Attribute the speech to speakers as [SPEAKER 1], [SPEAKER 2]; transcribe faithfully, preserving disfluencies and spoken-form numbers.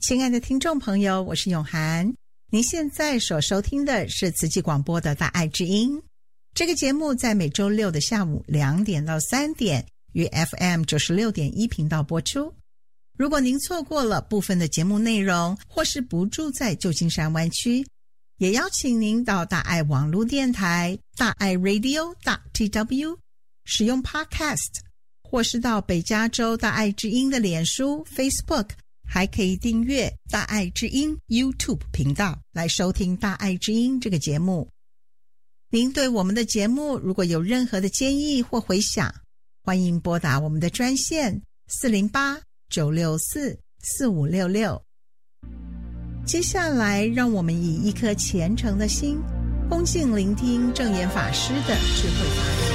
[SPEAKER 1] 亲爱的听众朋友，我是永涵。您现在所收听的是慈济广播的大爱之音，这个节目在每周六的下午两点到三点于 F M 九十六点一 频道播出。如果您错过了部分的节目内容，或是不住在旧金山湾区，也邀请您到大爱网络电台大爱 radio.tw 使用 Podcast， 或是到北加州大爱之音的脸书 Facebook， 还可以订阅大爱之音 YouTube 频道来收听大爱之音这个节目。您对我们的节目如果有任何的建议或回响，欢迎拨打我们的专线四零八九六四四五六六。接下来让我们以一颗虔诚的心恭敬聆听证严法师的智慧法语。